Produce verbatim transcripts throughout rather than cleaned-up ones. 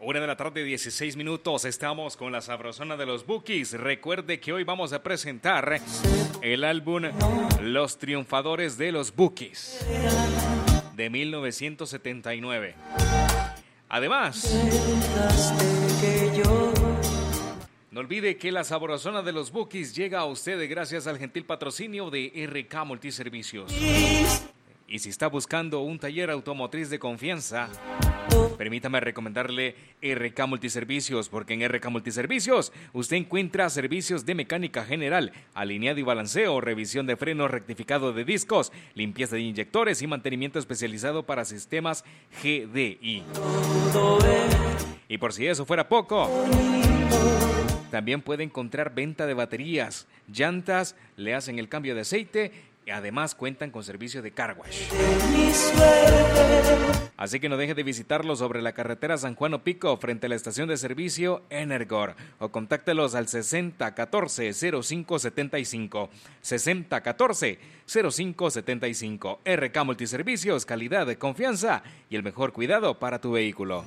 Una de la tarde, dieciséis minutos, estamos con la sabrosona de los Bukis. Recuerde que hoy vamos a presentar el álbum Los Triunfadores de los Bukis de mil novecientos setenta y nueve. Además, no olvide que la sabrosona de los Bukis llega a usted gracias al gentil patrocinio de R K Multiservicios. Y si está buscando un taller automotriz de confianza, permítame recomendarle R K Multiservicios, porque en R K Multiservicios usted encuentra servicios de mecánica general, alineado y balanceo, revisión de frenos, rectificado de discos, limpieza de inyectores y mantenimiento especializado para sistemas G D I. Y por si eso fuera poco, también puede encontrar venta de baterías, llantas, le hacen el cambio de aceite y además cuentan con servicio de car wash. Así que no deje de visitarlos sobre la carretera San Juan Opico frente a la estación de servicio Energor o contáctelos al sesenta catorce cero cinco setenta y cinco, sesenta catorce cero cinco setenta y cinco. R K Multiservicios, calidad, confianza y el mejor cuidado para tu vehículo.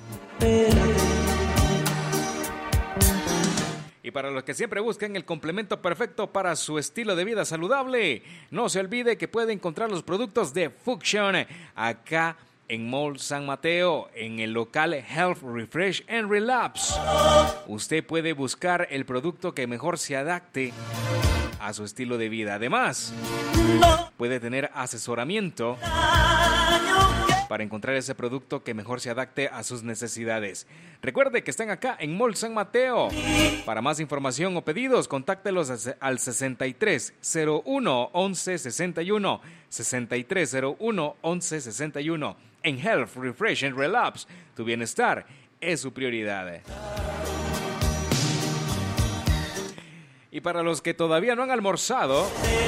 Y para los que siempre buscan el complemento perfecto para su estilo de vida saludable, no se olvide que puede encontrar los productos de Fuction acá en Mall San Mateo, en el local Health Refresh and Relapse. Usted puede buscar el producto que mejor se adapte a su estilo de vida. Además, puede tener asesoramiento para encontrar ese producto que mejor se adapte a sus necesidades. Recuerde que están acá en Mall San Mateo. Para más información o pedidos, contáctelos al sesenta y tres cero uno once sesenta y uno, sesenta y tres cero uno once sesenta y uno. En Health, Refresh and Relapse, tu bienestar es su prioridad. Y para los que todavía no han almorzado,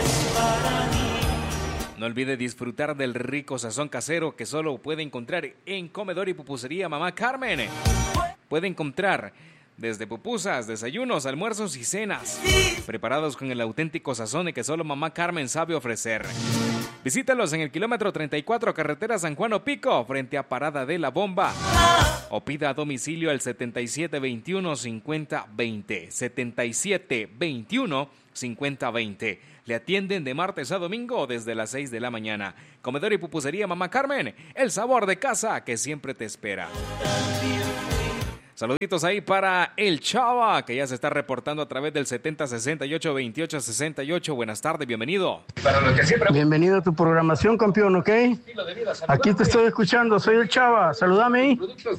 no olvide disfrutar del rico sazón casero que solo puede encontrar en Comedor y Pupusería Mamá Carmen. Puede encontrar desde pupusas, desayunos, almuerzos y cenas, preparados con el auténtico sazón que solo Mamá Carmen sabe ofrecer. Visítalos en el kilómetro treinta y cuatro, carretera San Juan Opico, frente a Parada de la Bomba. O pida a domicilio al setenta y siete veintiuno cincuenta veinte, setenta y siete veintiuno cincuenta veinte. Le atienden de martes a domingo desde las seis de la mañana. Comedor y Pupusería Mamá Carmen, el sabor de casa que siempre te espera. Saluditos ahí para el Chava, que ya se está reportando a través del setenta sesenta y ocho veintiocho sesenta y ocho. Buenas tardes, bienvenido. Para los que siempre... Bienvenido a tu programación, campeón, ¿ok? Aquí te estoy escuchando, soy el Chava, saludame ahí.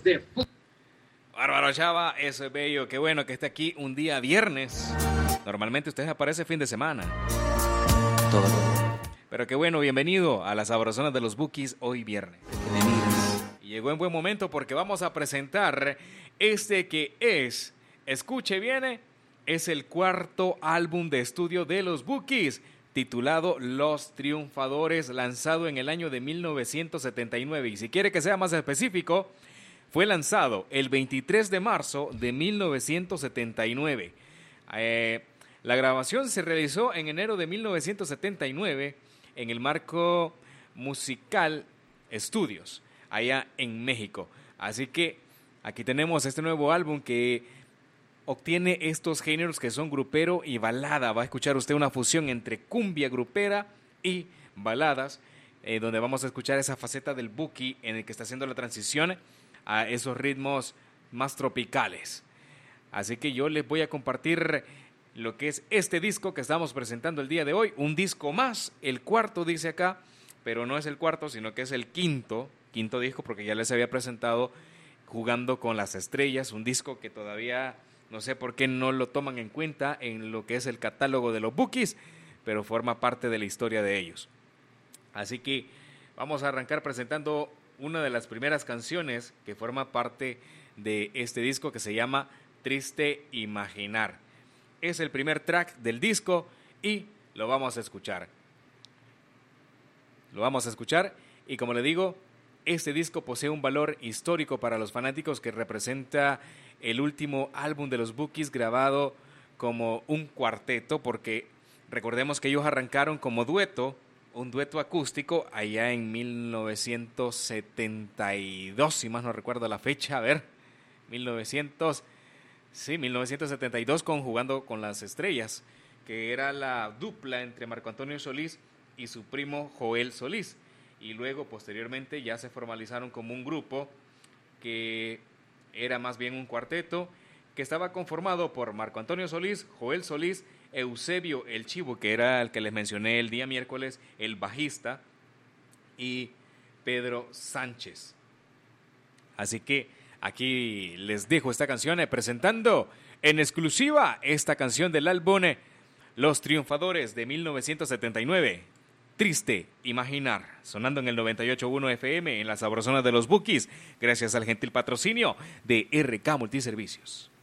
Bárbaro, Chava, eso es bello, qué bueno que esté aquí un día viernes. Normalmente usted aparece fin de semana. Todo. Pero qué bueno, bienvenido a la sabrosona de los Bukis hoy viernes. Y llegó en buen momento porque vamos a presentar este que es, escuche bien, es el cuarto álbum de estudio de los Bukis, titulado Los Triunfadores, lanzado en el año de mil novecientos setenta y nueve. Y si quiere que sea más específico, fue lanzado el veintitrés de marzo de mil novecientos setenta y nueve. Eh, la grabación se realizó en enero de mil novecientos setenta y nueve en el Marco Musical Studios, allá en México. Así que aquí tenemos este nuevo álbum que obtiene estos géneros que son grupero y balada. Va a escuchar usted una fusión entre cumbia grupera y baladas, eh, donde vamos a escuchar esa faceta del Buki en el que está haciendo la transición a esos ritmos más tropicales. Así que yo les voy a compartir lo que es este disco que estamos presentando el día de hoy. Un disco más, el cuarto dice acá, pero no es el cuarto, sino que es el quinto, quinto disco, porque ya les había presentado Jugando con las Estrellas, un disco que todavía no sé por qué no lo toman en cuenta en lo que es el catálogo de los Bukis, pero forma parte de la historia de ellos. Así que vamos a arrancar presentando una de las primeras canciones que forma parte de este disco, que se llama Triste Imaginar. Es el primer track del disco y lo vamos a escuchar. Lo vamos a escuchar y, como le digo, este disco posee un valor histórico para los fanáticos, que representa el último álbum de los Bukis grabado como un cuarteto, porque recordemos que ellos arrancaron como dueto, un dueto acústico allá en mil novecientos setenta y dos, si más no recuerdo la fecha, a ver, mil novecientos, sí, mil novecientos setenta y dos con Jugando con las Estrellas, que era la dupla entre Marco Antonio Solís y su primo Joel Solís. Y luego, posteriormente, ya se formalizaron como un grupo que era más bien un cuarteto, que estaba conformado por Marco Antonio Solís, Joel Solís, Eusebio El Chivo, que era el que les mencioné el día miércoles, el bajista, y Pedro Sánchez. Así que aquí les dejo esta canción eh, presentando en exclusiva esta canción del álbum Los Triunfadores de mil novecientos setenta y nueve. Triste Imaginar, sonando en el noventa y ocho punto uno F M en la sabrosona de los Bukis, gracias al gentil patrocinio de R K Multiservicios.